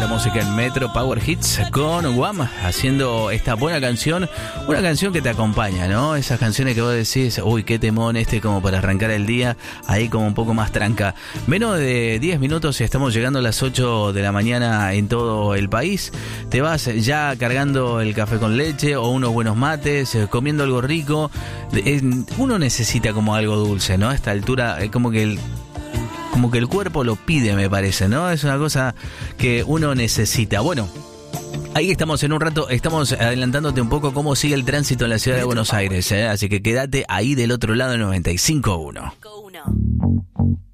la música en Metro Power Hits con Guam haciendo esta buena canción, una canción que te acompaña, ¿no? Esas canciones que vos decís, uy, qué temón como para arrancar el día, ahí como un poco más tranca. Menos de 10 minutos y estamos llegando a las 8 de la mañana en todo el país. Te vas ya cargando el café con leche o unos buenos mates, comiendo algo rico. Uno necesita como algo dulce, ¿no? A esta altura, como que el cuerpo lo pide, me parece, ¿no? Es una cosa que uno necesita. Bueno, ahí estamos en un rato, estamos adelantándote un poco cómo sigue el tránsito en la ciudad de Buenos Aires, ¿eh? Así que quédate ahí del otro lado del 95.1.